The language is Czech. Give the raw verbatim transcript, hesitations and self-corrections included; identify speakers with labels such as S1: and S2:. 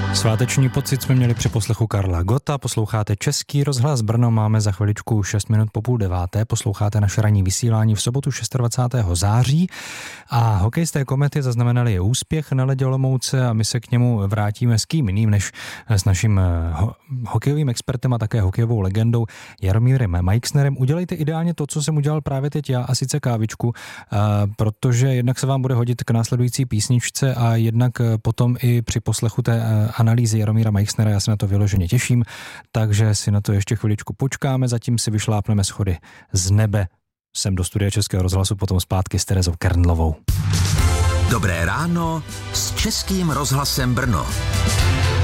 S1: Sváteční pocit jsme měli při poslechu Karla Gotta, posloucháte Český rozhlas Brno, máme za chviličku šest minut po půl deváté, posloucháte naše ranní vysílání v sobotu dvacátého šestého září a hokejisté Komety zaznamenali úspěch na ledě Olomouce a my se k němu vrátíme s kým jiným než s naším ho- hokejovým expertem a také hokejovou legendou Jaromírem Meixnerem. Udělejte ideálně to, co jsem udělal právě teď já, a sice kávičku, protože jednak se vám bude hodit k následující písničce a jednak potom i při poslechu té analýzy Jaromíra Meixnera, já se na to vyloženě těším, takže si na to ještě chviličku počkáme, zatím si vyšlápneme schody z nebe sem do studia Českého rozhlasu, potom zpátky s Terezou Kernlovou.
S2: Dobré ráno s Českým rozhlasem Brno.